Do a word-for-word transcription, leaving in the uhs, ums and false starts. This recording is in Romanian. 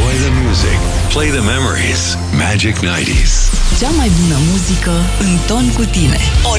Enjoy the music. Play the memories. Magic nouăzeci. Cea mai bună muzică în ton cu tine.